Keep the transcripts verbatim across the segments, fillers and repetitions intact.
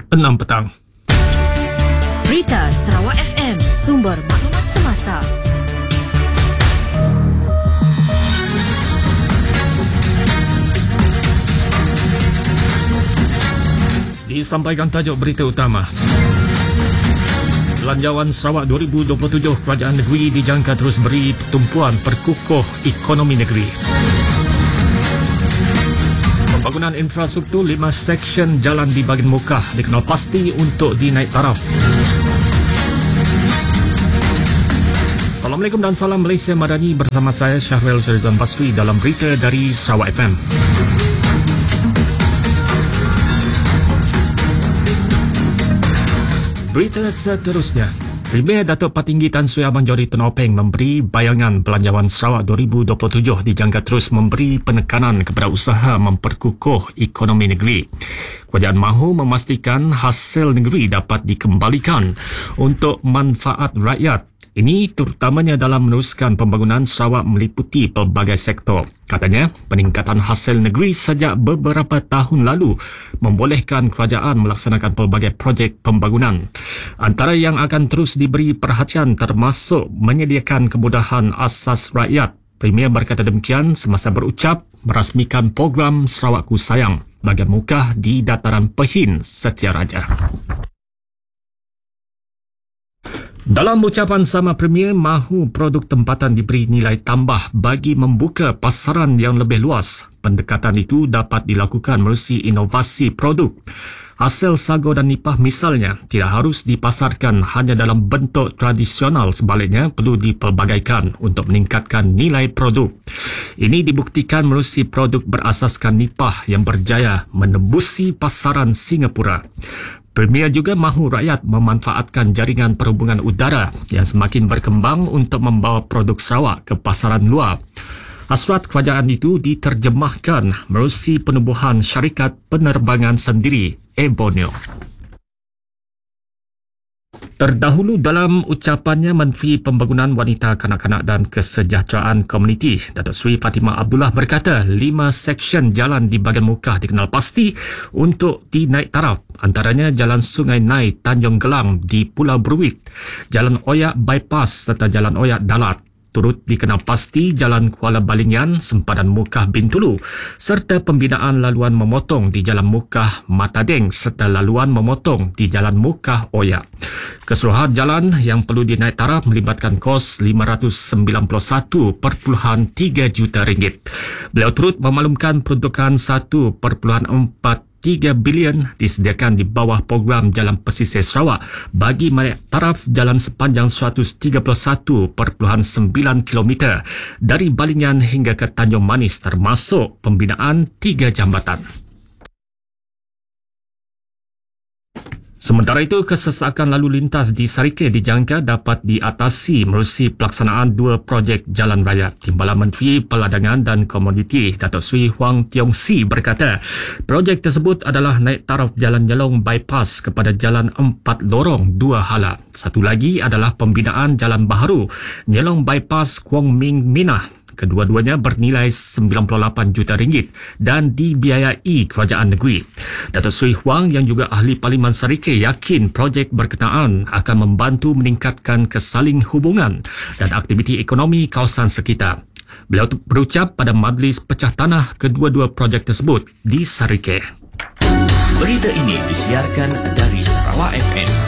enam petang. Berita Sarawak F M, sumber maklumat semasa. Disampaikan tajuk berita utama. Belanjawan Sarawak dua ribu dua puluh tujuh, Kerajaan Negeri dijangka terus beri tumpuan perkukuh ekonomi negeri. Pembangunan infrastruktur lima seksyen jalan di bahagian Mukah dikenal pasti untuk dinaik taraf. Assalamualaikum dan salam Malaysia Madani, bersama saya Syahril Syarizan Basri dalam berita dari Sarawak F M. Berita seterusnya. Premier Datuk Patinggi Tan Sri Abang Johari Tun Openg memberi bayangan belanjawan Sarawak dua ribu dua puluh tujuh dijangka terus memberi penekanan kepada usaha memperkukuh ekonomi negeri. Kerajaan mahu memastikan hasil negeri dapat dikembalikan untuk manfaat rakyat. Ini terutamanya dalam meneruskan pembangunan Sarawak meliputi pelbagai sektor. Katanya, peningkatan hasil negeri sejak beberapa tahun lalu membolehkan kerajaan melaksanakan pelbagai projek pembangunan. Antara yang akan terus diberi perhatian termasuk menyediakan kemudahan asas rakyat. Premier berkata demikian semasa berucap merasmikan program Sarawakku Sayang bahagian Mukah di Dataran Pehin, Setiaraja. Dalam ucapan sama, Premier mahu produk tempatan diberi nilai tambah bagi membuka pasaran yang lebih luas. Pendekatan itu dapat dilakukan melalui inovasi produk. Hasil sago dan nipah misalnya tidak harus dipasarkan hanya dalam bentuk tradisional, sebaliknya perlu dipelbagaikan untuk meningkatkan nilai produk. Ini dibuktikan melalui produk berasaskan nipah yang berjaya menembusi pasaran Singapura. Premier juga mahu rakyat memanfaatkan jaringan perhubungan udara yang semakin berkembang untuk membawa produk Sarawak ke pasaran luar. Hasrat kerajaan itu diterjemahkan melalui penubuhan syarikat penerbangan sendiri, Air Borneo. Terdahulu dalam ucapannya, Menteri Pembangunan Wanita, Kanak-kanak dan Kesejahteraan Komuniti, Datuk Seri Fatimah Abdullah berkata lima seksyen jalan di bahagian Mukah dikenal pasti untuk dinaik taraf. Antaranya Jalan Sungai Nai Tanjung Gelang di Pulau Bruit, Jalan Oyak Bypass serta Jalan Oyak Dalat. Turut dikenal pasti Jalan Kuala Balingan sempadan Mukah Bintulu serta pembinaan laluan memotong di Jalan Mukah Matadeng serta laluan memotong di Jalan Mukah Oyak. Keseluruhan jalan yang perlu dinaik taraf melibatkan kos lima ratus sembilan puluh satu perpuluhan tiga juta ringgit. Beliau turut memaklumkan peruntukan satu perpuluhan empat tiga bilion disediakan di bawah program Jalan Pesisir Sarawak bagi menaik taraf jalan sepanjang seratus tiga puluh satu perpuluhan sembilan kilometer dari Balingan hingga ke Tanjung Manis, termasuk pembinaan tiga jambatan. Sementara itu, kesesakan lalu lintas di Sarike dijangka dapat diatasi melalui pelaksanaan dua projek jalan raya. Timbalan Menteri Peladangan dan Komoditi Datuk Seri Huang Tiong Si berkata, projek tersebut adalah naik taraf Jalan Nyelong Bypass kepada Jalan Empat Lorong Dua Hala. Satu lagi adalah pembinaan Jalan Baharu Nyelong Bypass Kuong Ming Minah. Kedua-duanya bernilai sembilan puluh lapan juta ringgit dan dibiayai kerajaan negeri. Datuk Seri Huang yang juga ahli Parlimen Sarike yakin projek berkenaan akan membantu meningkatkan kesaling hubungan dan aktiviti ekonomi kawasan sekitar. Beliau berucap pada majlis pecah tanah kedua-dua projek tersebut di Sarike. Berita ini disiarkan dari Sarawak F M.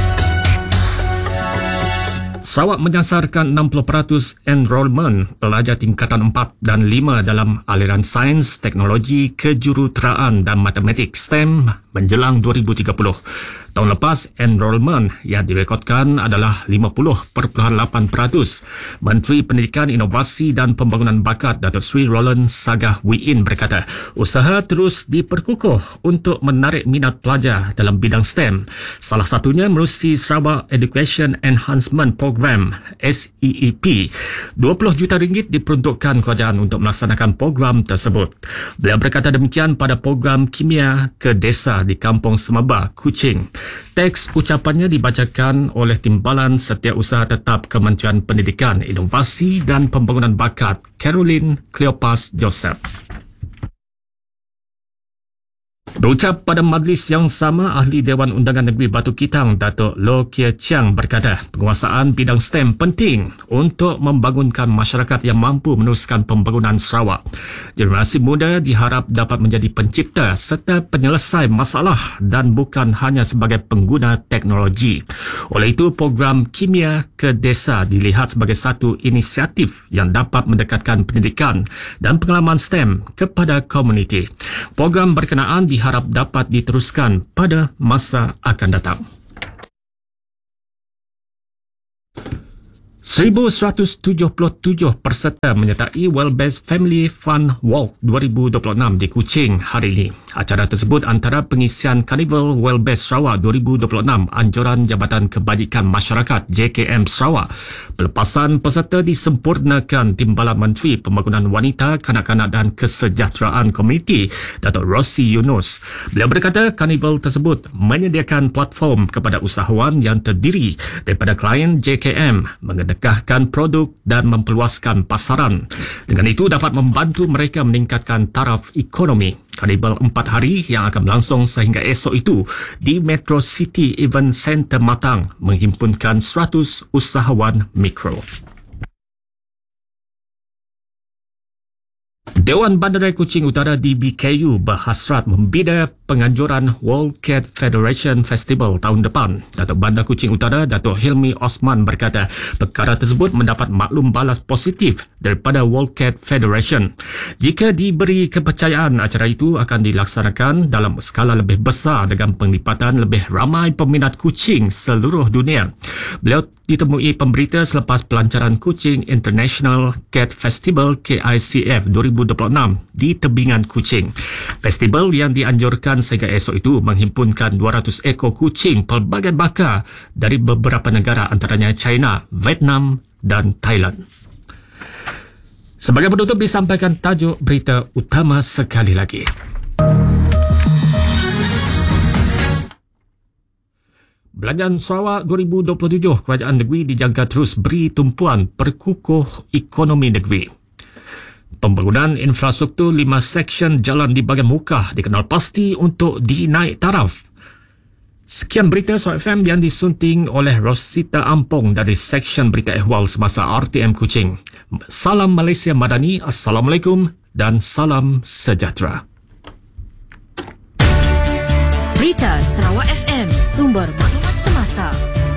Sarawak menyasarkan enam puluh peratus enrolment pelajar tingkatan empat dan lima dalam aliran sains, teknologi, kejuruteraan dan matematik STEM menjelang dua ribu tiga puluh. Tahun lepas, enrolment yang direkodkan adalah lima puluh perpuluhan lapan peratus. Menteri Pendidikan, Inovasi dan Pembangunan Bakat Datuk Seri Roland Sagah Wiin berkata, usaha terus diperkukuh untuk menarik minat pelajar dalam bidang STEM. Salah satunya melalui Sarawak Education Enhancement Program S E E P. dua puluh juta ringgit diperuntukkan kerajaan untuk melaksanakan program tersebut. Beliau berkata demikian pada program Kimia ke Desa di Kampung Semaba, Kuching. Teks ucapannya dibacakan oleh Timbalan Setiausaha Tetap Kementerian Pendidikan, Inovasi dan Pembangunan Bakat, Caroline Cleopas Joseph. Berucap pada majlis yang sama, Ahli Dewan Undangan Negeri Batu Kitang Datuk Loh Kie Chiang berkata penguasaan bidang STEM penting untuk membangunkan masyarakat yang mampu meneruskan pembangunan Sarawak. Generasi muda diharap dapat menjadi pencipta serta penyelesai masalah dan bukan hanya sebagai pengguna teknologi. Oleh itu, program Kimia ke Desa dilihat sebagai satu inisiatif yang dapat mendekatkan pendidikan dan pengalaman STEM kepada komuniti. Program berkenaan diharap harap dapat diteruskan pada masa akan datang. seribu seratus tujuh puluh tujuh peserta menyertai Well-Based Family Fun Walk dua ribu dua puluh enam di Kuching hari ini. Acara tersebut antara pengisian Karnival Well-Based Sarawak dua ribu dua puluh enam Anjuran Jabatan Kebajikan Masyarakat J K M Sarawak. Pelepasan peserta disempurnakan Timbalan Menteri Pembangunan Wanita, Kanak-kanak dan Kesejahteraan Komuniti, Datuk Rossi Yunus. Beliau berkata Karnival tersebut menyediakan platform kepada usahawan yang terdiri daripada klien J K M mengedekahkan produk dan memperluaskan pasaran. Dengan itu dapat membantu mereka meningkatkan taraf ekonomi. Karnival empat hari yang akan berlangsung sehingga esok itu di Metro City Event Centre Matang menghimpunkan seratus usahawan mikro. Dewan Bandaraya Kuching Utara D B K U berhasrat membina penganjuran World Cat Federation Festival tahun depan. Datuk Bandar Kuching Utara Datuk Hilmi Osman berkata perkara tersebut mendapat maklum balas positif daripada World Cat Federation. Jika diberi kepercayaan, acara itu akan dilaksanakan dalam skala lebih besar dengan penglipatan lebih ramai peminat kucing seluruh dunia. Beliau ditemui pemberita selepas pelancaran Kuching International Cat Festival K I C F dua ribu dua puluh enam di tebingan Kuching. Festival yang dianjurkan sehingga esok itu menghimpunkan dua ratus ekor kucing pelbagai bakar dari beberapa negara antaranya China, Vietnam dan Thailand. Sebagai penutup disampaikan tajuk berita utama sekali lagi. Belanjan Sarawak dua ribu dua puluh tujuh, kerajaan negeri dijangka terus beri tumpuan perkukuh ekonomi negeri. Pembangunan infrastruktur lima seksyen jalan di bahagian muka dikenal pasti untuk dinaik taraf. Sekian berita Sarawak F M yang disunting oleh Rosita Ampong dari Seksyen Berita Ehwal Semasa R T M Kuching. Salam Malaysia Madani, Assalamualaikum dan salam sejahtera. Berita Sarawak F M, sumber maklumat semasa.